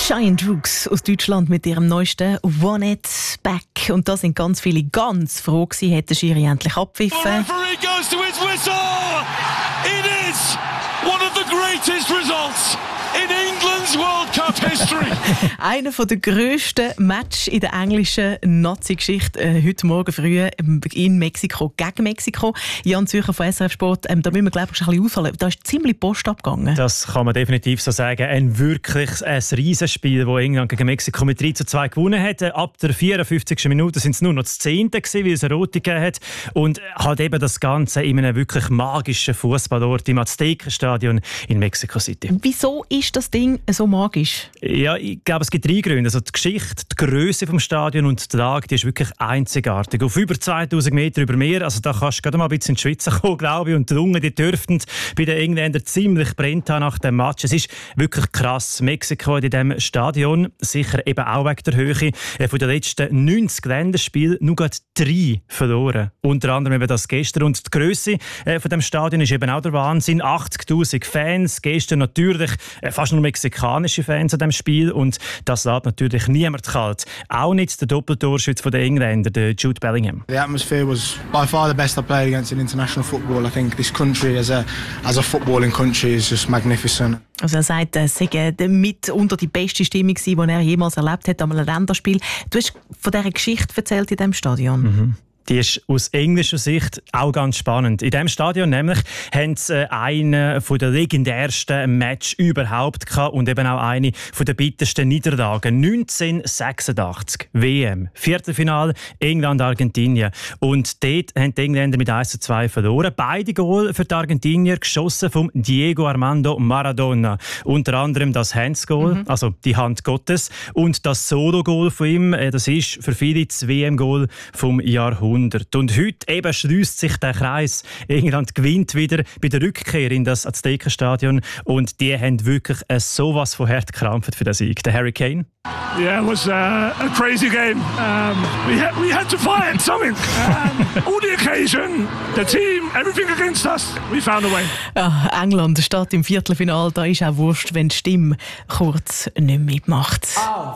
Giant Rooks aus Deutschland mit ihrem neuesten One It Back. Und da sind ganz viele ganz froh gewesen, hätte der Schiri endlich abpfiffen. The referee goes to his whistle. It is one of the greatest results in England's World Cup history. Einer der grössten Matches in der englischen Nazi-Geschichte. Heute Morgen früh in Mexiko, gegen Mexiko. Jan Zürcher von SRF Sport, da müssen wir glaube ich ein bisschen ausholen. Da ist ziemlich Post abgegangen. Das kann man definitiv so sagen. Ein Riesenspiel, das England gegen Mexiko mit 3:2 gewonnen hat. Ab der 54. Minute sind es nur noch das 10. gewesen, weil es eine Rote gegeben hat. Und halt eben das Ganze in einem wirklich magischen Fußballort im Aztekenstadion in Mexico City. Wieso ist das Ding so magisch? Ja, ich glaube, es gibt 3 Gründe. Also die Geschichte, die Grösse des Stadions und die Lage, die ist wirklich einzigartig. Auf über 2000 Meter über Meer, also da kannst du gerade mal ein bisschen in die Schweiz kommen, glaube ich. Und die Lungen, die dürften bei den Engländern ziemlich brennt haben nach dem Match. Es ist wirklich krass. Mexiko hat in diesem Stadion, sicher eben auch wegen der Höhe, von den letzten 90 Länderspielen nur gerade 3 verloren. Unter anderem eben das gestern. Und die Grösse von dem Stadion ist eben auch der Wahnsinn. 80'000 Fans, gestern natürlich fast nur mexikanische Fans an diesem Spiel. Und das lässt natürlich niemand kalt. Auch nicht der Doppeltorschütze der Engländer, der Jude Bellingham. The atmosphere was by far the best I played against in international football. I think this country as a footballing country is just magnificent. Also er sagt, es sei mit unter die beste Stimmung, die er jemals erlebt hat an einem Länderspiel. Du hast von dieser Geschichte erzählt in diesem Stadion. Mhm. Die ist aus englischer Sicht auch ganz spannend. In diesem Stadion nämlich haben sie einen der legendärsten Matches überhaupt gehabt und eben auch eine der bittersten Niederlagen. 1986 WM, Viertelfinale England-Argentinien. Und dort haben die Engländer mit 1:2 verloren. Beide Goal für die Argentinier geschossen von Diego Armando Maradona. Unter anderem das Hands-Goal, also die Hand Gottes, und das Solo-Goal von ihm, das ist für viele das WM-Goal vom Jahrhundert. Und heute eben schliesst sich der Kreis. England gewinnt wieder bei der Rückkehr in das Aztekenstadion und die haben wirklich sowas von hart gekrampft für den Sieg. Der Harry Kane. Yeah, it was a crazy game. We had to find something. All the occasion, the team, everything against us. We found a way. Ja, England steht im Viertelfinale. Da ist auch wurscht, wenn die Stimme kurz nicht mitmacht.